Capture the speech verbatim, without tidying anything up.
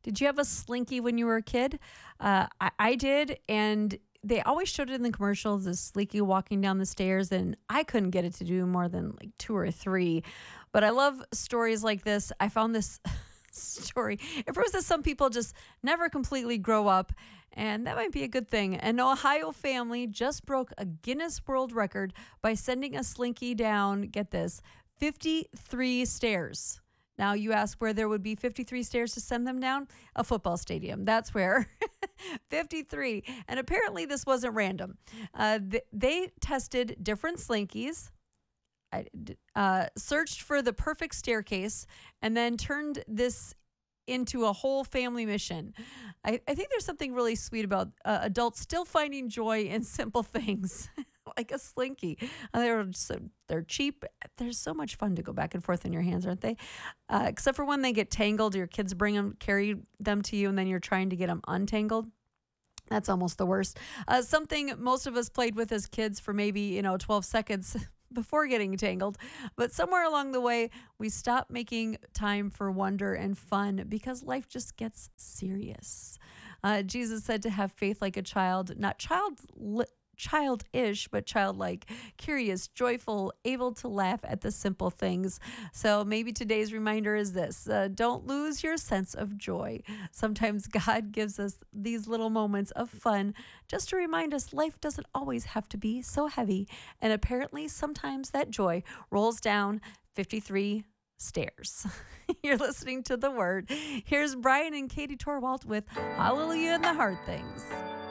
Did you have a Slinky when you were a kid? Uh, I, I did, and they always showed it in the commercials, this Slinky walking down the stairs, and I couldn't get it to do more than like two or three. But I love stories like this. I found this story. It proves that some people just never completely grow up, and that might be a good thing. An Ohio family just broke a Guinness World Record by sending a Slinky down, get this, fifty-three stairs. Now, you ask where there would be fifty-three stairs to send them down? A football stadium. That's where. fifty-three. And apparently this wasn't random. Uh, th- they tested different Slinkies, uh, searched for the perfect staircase, and then turned this into a whole family mission. I, I think there's something really sweet about uh, adults still finding joy in simple things. Like a Slinky. Uh, they're so, they're cheap. They're so much fun to go back and forth in your hands, aren't they? Uh, except for when they get tangled, your kids bring them, carry them to you, and then you're trying to get them untangled. That's almost the worst. Uh, something most of us played with as kids for maybe, you know, twelve seconds before getting tangled. But somewhere along the way, we stopped making time for wonder and fun because life just gets serious. Uh, Jesus said to have faith like a child, not child childish, but childlike, curious, joyful, able to laugh at the simple things. So maybe today's reminder is this: uh, don't lose your sense of joy. Sometimes God gives us these little moments of fun just to remind us life doesn't always have to be so heavy. And apparently sometimes that joy rolls down fifty-three stairs. You're listening to The Word. Here's Brian and Katie Torwalt with Hallelujah and the Hard Things.